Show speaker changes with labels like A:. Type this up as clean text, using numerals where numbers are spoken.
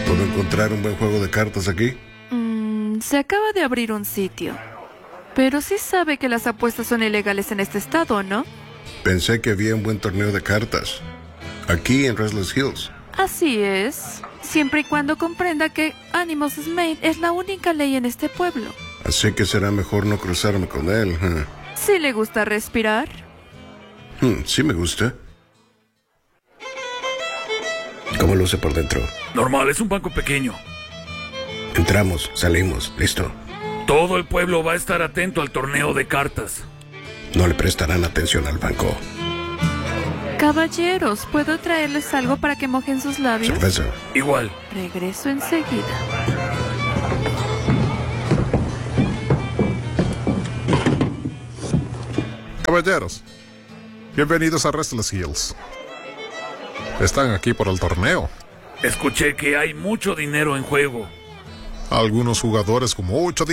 A: ¿Puedo encontrar un buen juego de cartas aquí?
B: Se acaba de abrir un sitio. Pero sí sabe que las apuestas son ilegales en este estado, ¿no?
A: Pensé que había un buen torneo de cartas. Aquí en Restless Hills.
B: Así es. Siempre y cuando comprenda que Animals Made es la única ley en este pueblo.
A: Así que será mejor no cruzarme con él.
B: ¿Sí le gusta respirar?
A: Sí me gusta. ¿Cómo luce por dentro?
C: Normal, es un banco pequeño.
A: Entramos, salimos, listo.
C: Todo el pueblo va a estar atento al torneo de cartas.
A: No le prestarán atención al banco.
B: Caballeros, ¿puedo traerles algo para que mojen sus labios?
A: Cerveza.
C: Igual.
B: Regreso enseguida.
D: Caballeros, bienvenidos a Restless Hills. Están aquí por el torneo.
C: Escuché que hay mucho dinero en juego.
D: Algunos jugadores con mucho